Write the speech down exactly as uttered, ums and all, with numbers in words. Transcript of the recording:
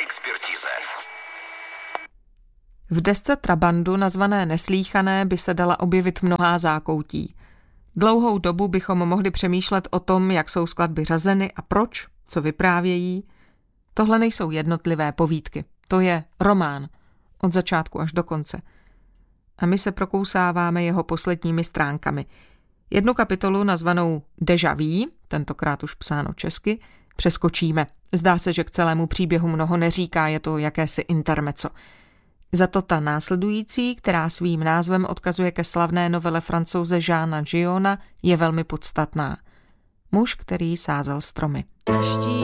expertíze. V desce Trabandu nazvané Neslýchané by se dala objevit mnohá zákoutí. Dlouhou dobu bychom mohli přemýšlet o tom, jak jsou skladby řazeny a proč, co vyprávějí. Tohle nejsou jednotlivé povídky, to je román, od začátku až do konce. A my se prokousáváme jeho posledními stránkami. Jednu kapitolu nazvanou Déjà vu, tentokrát už psáno česky, přeskočíme. Zdá se, že k celému příběhu mnoho neříká, je to jakési intermezzo. Za to ta následující, která svým názvem odkazuje ke slavné novele Francouze Jeana Giona, je velmi podstatná. Muž, který sázel stromy.